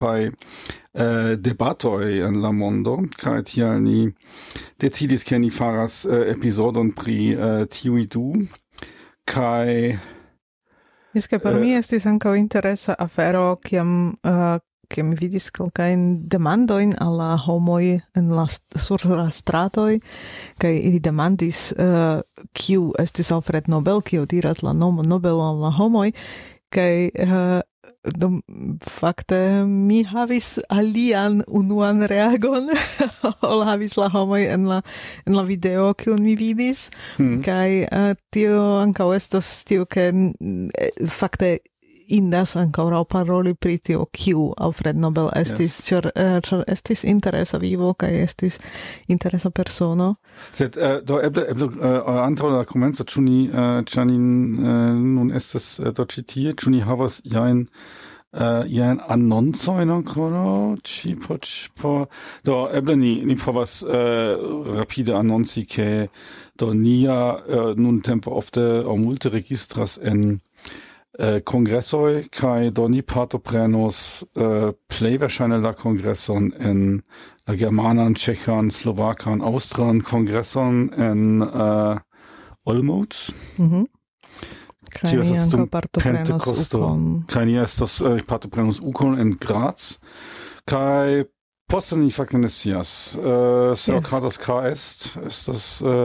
bei debatoj en la mondo, kaj tial ni decidis ke ni faras episodon pri tiuj du, kaj per mi estis ankaŭ interesa afero, kiam che mi vidis kelkajn demandojn al la homoj sur la stratoj, kaj ili demandis kiu estis Alfred Nobel, kio diras la nomo Nobel al la homoj, kaj fakte mi havis alian unuan reagon ol havis la homoj en la video kiun mi vidis, kaj tio ankaŭ estas tio ke fakte indas ankaŭ paroli pri tio kiu Alfred Nobel estis, ĉar estis interesa vivo kaj estis interesa persono. Sed do eble antaŭ la komenco, ĉu ni nun estas do ĉi tie, ĉu ni havas jajn anoncojn ankoraŭ ĉi por do eble ni povas rapide anonci ke do nia nuntempe ofte aŭ multe registras en kongressoj, kaj do ni partoprenos plej verŝajne la kongreson en la germanan, ĉeĥan, slovakan, aŭstran kongreson en Olomouc. Kaj ni ankaŭ partoprenos Ukon. Kaj ni partoprenos Ukon en Graz. Kaj poste ni fakte ne scias. Se okazas ka estas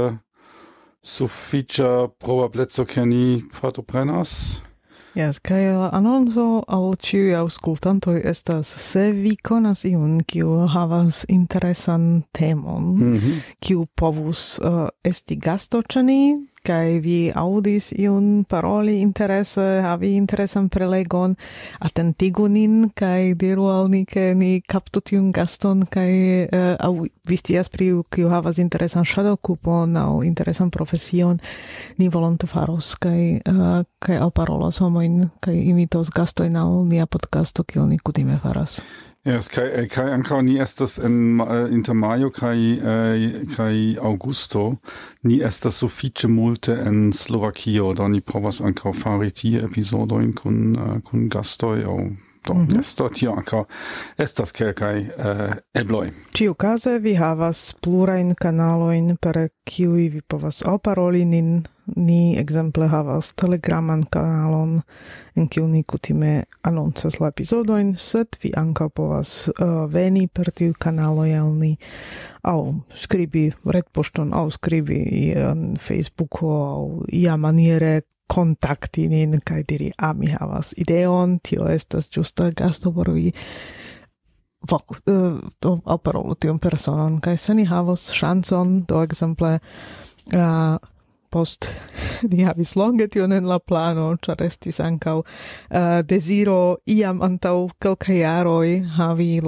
sufiĉa probableco ke ni partoprenas. Yes, kaj la anonco al ĉiuj aŭskultantoj estas: se vi konas iun, kiu havas interesan temon, kiu povus esti gasto ĉe ni, kaj vi aŭdis iun paroli interese, havi interesan prelegon, atentigu nin kaj diru al ni, ke ni kaptu tiun gaston, kaj aŭ vi scias pri kiu havas interesan ŝatokupon aŭ interesan profesion, ni volonte faros kaj alparolos homojn kaj invitos gastojn al nia podcasto, kiel ni kutime faras. Yes, kai ankaŭ ni estas inter majo kaj aŭgusto, ni estas sufiĉe multe en Slovakio, do ni povas ankaŭ fari tie epizodojn kun gastoj aŭ do tio ankaŭ estas kelkaj ebloj. Ĉiukaze vi havas plurajn kanalojn, per kiuj vi povas alparoli nin. Ni ekzemple havas telegraman kanalon, en kiu ni kutime anoncas la epizodojn, sed vi ankaŭ povas veni per tiu kanaloj al ni, aŭ skribi retpoŝton, aŭ skribi en Facebooko, aŭ iamaniere kontakti nin kaj diri: mi havas ideon, tio estas ĝusta gasto por vi. Alparolu tiun personon, kaj se ni havos ŝancon, do ekzemple post ni havis longe tion en la plano, ĉar estis ankaŭ deziro iam antaŭ kelkaj jaroj havi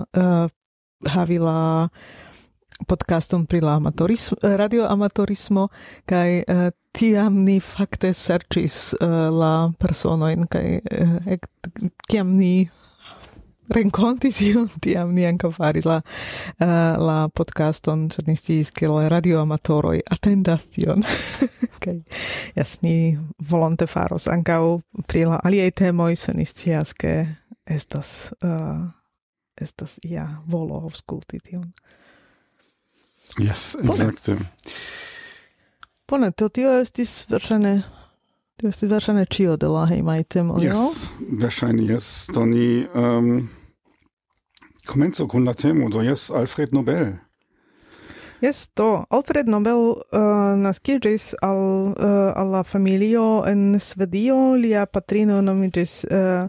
la podcaston pri la radioamatorismo, kaj tiam ni fakte serĉis la personojn, kaj kiam ni renkontis iun, tiam ni ankaŭ faris la podcaston, ĉar ni sciis, ke la radioamatoroj atendas tion. Kaj ni volonte faros ankaŭ pri la aliaj temoj, se ni scias, ke estas ia volo aŭskulti tion. Yes, exacte. Bone, tio estis verŝajne ĉio de la hejmaj temoj, no? Yes, verŝajne jes. Do ni komenco kun la temo, do jes, Alfred Nobel. Yes, do Alfred Nobel naskiĝis al la familio en Svedio. Lia patrino nomiĝis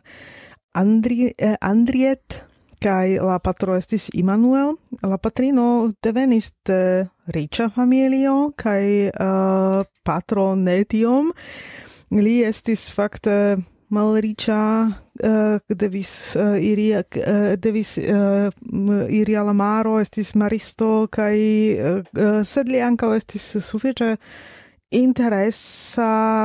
Andriet, kaj la patro estis Immanuel. La patrino devenis de riĉa familio, kaj patro ne tiom. Li estis fakte malriĉa, devis iri al la maro, estis maristo, kaj sed li ankaŭ estis sufiĉe interesa,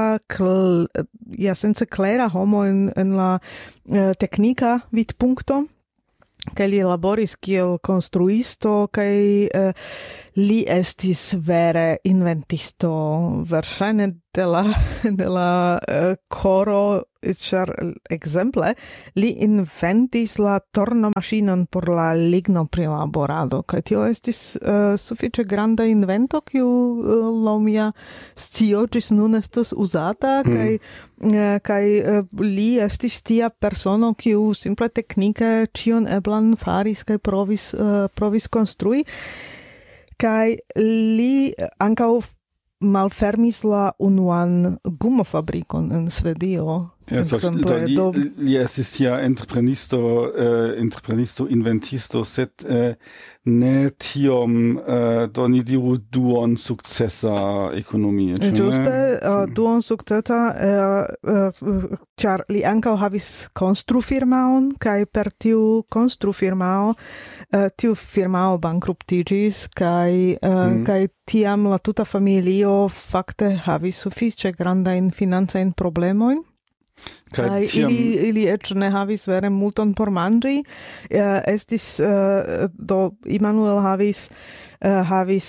sence klera homo en la teknika vidpunkto, kaj li laboris kiel konstruisto, kaj li estis vere inventisto verŝajne de la koro, ĉar ekzemple li inventis la tornomaŝinon por la ligno prilaborado, kaj tio estis sufiĉe granda invento, kiu laŭ mia scio ĝis nun estas uzata, kaj li estis tia persono, kiu simple teknike ĉion eblan faris kaj provis konstrui, kaj li ankaŭ malfermis la unuan gumofabrikon en Svedio. Li estis ja entreprenisto, inventisto, sed ne tiom, ni diru duon sukcesa ekonomie. Ĝuste, duon sukcesa, ĉar li ankaŭ havis konstrufirmaon, kaj per tiu konstrufirmao tiu firmao bankruptiĝis, kaj tiam la tuta familio fakte havis sufiĉe grandajn financajn problemojn. Kaj ili eĉ ne havis vere multon por manĝi. Estis do Immanuel havis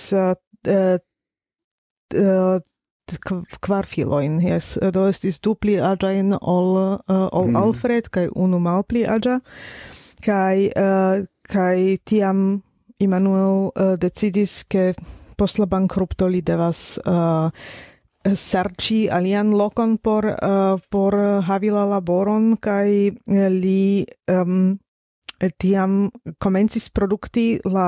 kvar filojn, do estis du pli aĝajn ol Alfred kaj unu malpli aĝa, kaj tiam Immanuel decidis, ke post la bankrupto li devas serĉi alian lokon por havi la laboron, kaj li tiam komencis produkti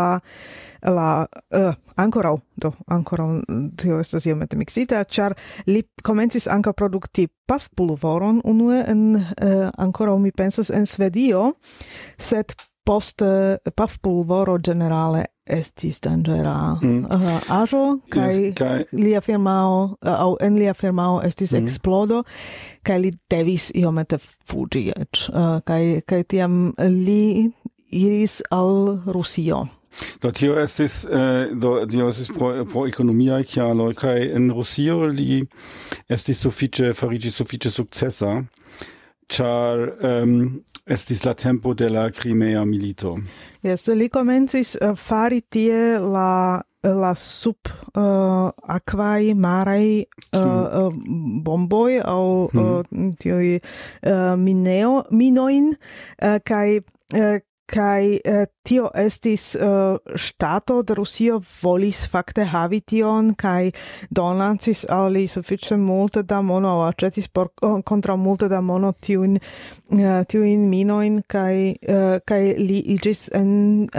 ankoraŭ tio estas iomete miksita, ĉar li komencis ankaŭ produkti pafpulvoron unue ankoraŭ mi pensas en Svedio, sed post pafpulvoro ĝenerale estis danĝera aĵo, kaj lia firmao aŭ en lia firmao estis eksplodo, kaj li devis iomete fuĝi eĉ, kaj tiam li iris al Rusio. Tio estis pro ekonomiaj kialoj, kaj en Rusio li estis fariĝis sufiĉe sukcesa, ĉar estis la tempo de la Crimea milito. Li komencis fari tie la sub akvaj maraj bomboj aŭ tiuj minojn, kaj tio estis ŝtato de Rusio volis fakte havi tion, kaj donacis al li sufiĉe multe da mono, aŭ aĉetis kontraŭ multe da mono tiujn minojn, kaj li iĝis en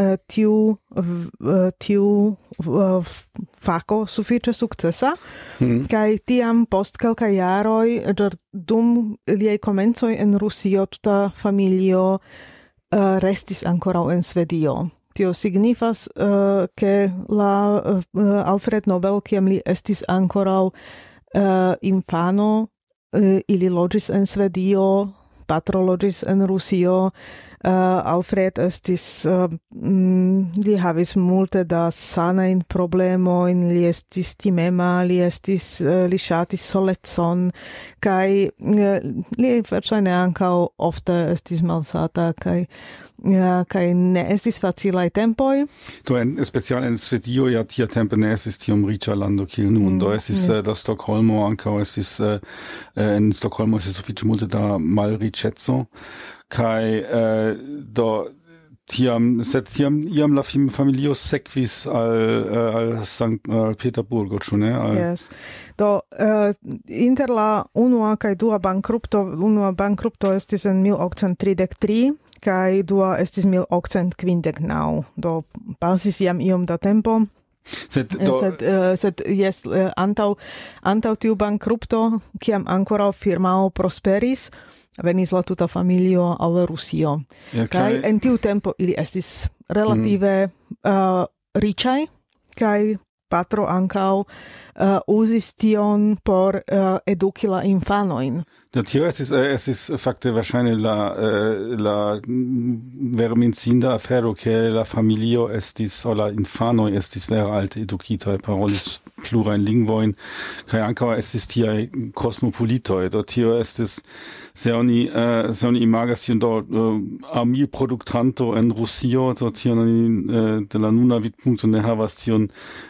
tiu fako sufiĉe sukcesa, kaj tiam post kelkaj jaroj, dum liaj komencoj en Rusio, tuta familio restis ankoraŭ en Svedio. Tio signifas, ke la Alfred Nobel, kiam li estis ankoraŭ infano, ili loĝis en Svedio, patro loĝis en Rusio, Alfred estis, li havis multe da sanajn problemojn, li estis timema, li ŝatis solecon, kaj li verŝajne ankaŭ ofte estis malsata, kaj ne estis facilaj tempoj. Speciale en Svedio ja tiatempe ne estis tiom riĉa lando kiel nun. Do estis da Stokholmo ankaŭ estis en Stokholmo estis sufiĉe multe da malriĉeco, kaj tiam iam la familio sekvis al Peterburgo, ĉu ne? Yes. Do inter la unua kaj dua bankrupto estis en 1833, kaj dua estis 1859. Do pasis jam iom da tempo. Sed jes, antaŭ tiu bankrupto, kiam ankoraŭ firmao prosperis, venis la tuta familio al Rusio. Kaj en tiu tempo ili estis relative riĉaj, kaj patro ankaŭ uzis tion por eduki la infanojn. Der tio estis fakte verŝajne la veromincinda afero, ke la familio estis, aŭ la infanoj estis vere alte edukitaj, parolis plurajn lingvojn, kaj ankaŭ estis tiaj kosmopolitoj. Do tio estis, se oni imagas tion do armilproduktanto en Rusio, do tion oni de la nuna vidpunkto ne havas tion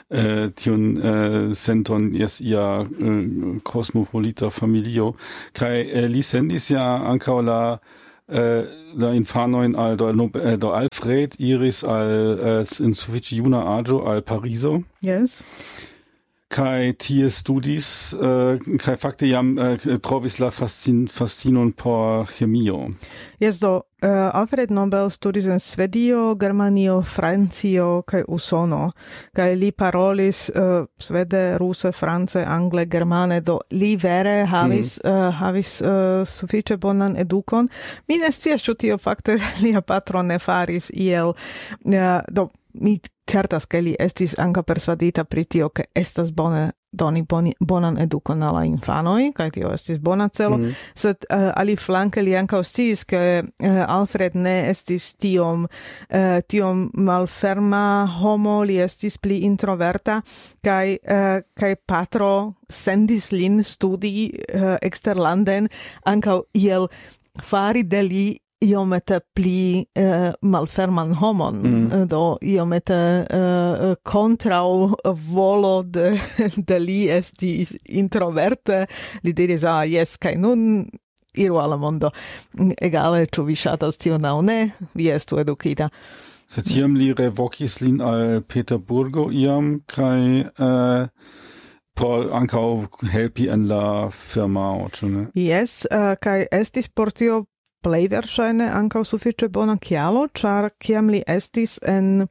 senton jes ia kosmopolita familio, kaj li sendis ja ankaŭ la infanojn do Alfred iris in sufiĉe juna aĝo al Parizo. Yes. Kai tie studis, kai fakte jam trovis la fascinon por chemio. Yes, do Alfred Nobel studis en Svedio, Germanio, Francio kai Usono, kai li parolis svede, ruse, france, angle, germane, do li vere havis sufiĉe bonan edukon. Mi ne scias, ĉu tio fakte lia patro ne faris iel, do mi certas che li estis anca persuadita pri tio che estas bone doni bonan edukon alla infanoi, kai tio estis bona celo, sed ali flanke li anca sciis che Alfred ne estis tiom malferma homo, li estis pli introverta, kai patro sendis lin studi exterlanden anca iel fari de li iomete pli malferman homon, do iomete kontraŭ volo de li esti introverte, li diris, jes, kaj nun iru al la mondo. Egale, ĉu vi ŝatas tion aŭ ne, vi estu edukita. Sed tiam li revokis lin al Peterburgo iam, kaj por ankaŭ helpi en la firmao, ĉu ne? Yes, kaj estis por tio plej verŝajne ankaŭ sufiĉe bona kialo, ĉar kiam li estis en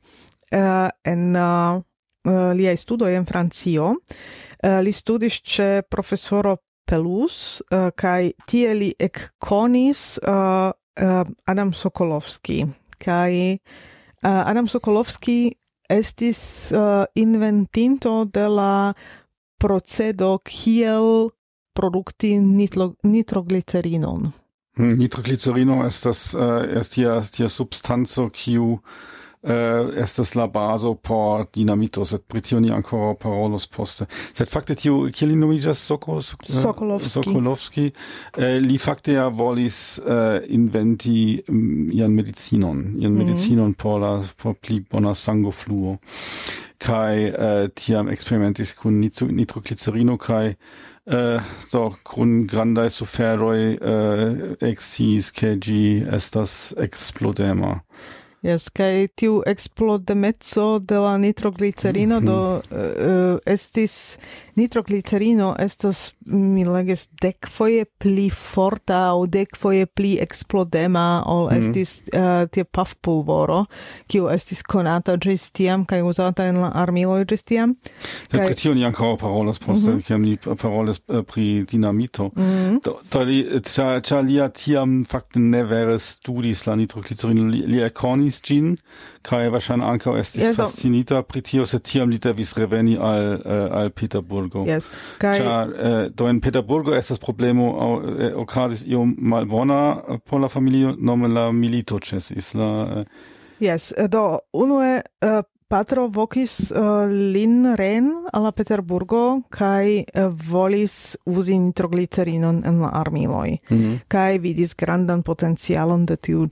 liaj studoj en Francio, li studis ĉe profesoro Pelus, kaj tie li ekkonis Adam Sokolovski, kaj Adam Sokolovski estis inventinto de la procedo kiel produkti nitroglicerinon. Nitroglicerino estas tia substanco kiu estas la bazo por dinamito, sed pri tio ni ankoraŭ parolos poste. Sed fakte tiu, kiel li nomiĝas, Sokolovski, li fakte ja volis inventi ian medicinon por pli bona sangofluo. Kai tiam experimentis kun nitroglicerino kai kun grandaj suferoj eksis ke ĝi estas eksplodema. Yes, kai tiu explodemeco de la nitroglicerino do estis nitroglicerino estas, mi legis, 10 foje pli forta aŭ 10 foje pli eksplodema ol estis tie pafpulvoro, kiu estis konata ĝis tiam kaj uzata en la armiloj ĝis tiam. Sed pri tio ni ankaŭ parolas poste, kiam ni parolas pri dinamito. Ĉar lia tiam fakte ne vere studis la nitroglicerino, li ekkonis ĝin, kaj verŝajne ankaŭ estis fascinita pri tio, sed tiam li devis reveni al Peterburgo. Yes. Do en Peterburgo estas problemo okazis iom malbona por la familio, nome la milito ĉesis. Yes, do unue patro vokis lin reen al la Peterburgo kaj volis uzi nitroglicerinon en la armiloj, kaj vidis grandan potencialon de tiu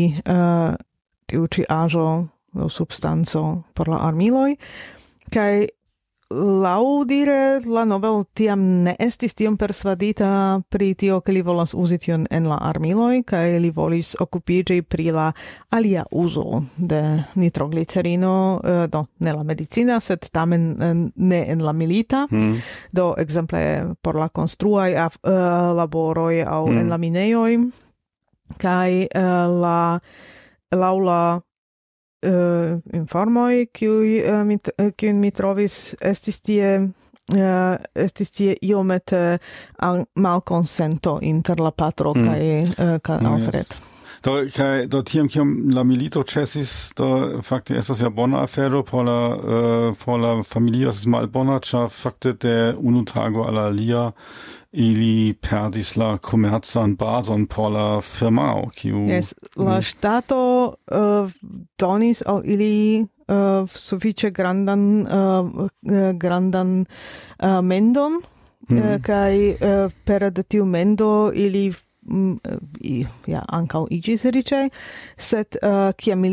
ĉi aĵo, substanco por la armiloj, kaj laŭdire la Nobel tiam ne estis tiom persvadita pri tio, ke li volas uzi tion en la armiloj, kaj li volis okupiĝi pri la alia uzo de nitroglicerino, do ne la medicina, sed tamen ne en la milita, do ekzemple por la konstruaj laboroj aŭ en la minejoj, kaj laŭ la informoj kiujn mi trovis estis tie iomete malkonsento inter la patro kaj Alfred. Do tiam kiam la milito ĉesis, do fakte estas ja bona afero por la familio, estas malbona, ĉar fakte de unu tago al alia ili perdis la komercan bazon por la firmao, kiu... Yes, la stato donis al ili sufiĉe grandan mendon, kaj per de tiu mendo ili ankaŭ iĝis riĉaj, sed kiam ili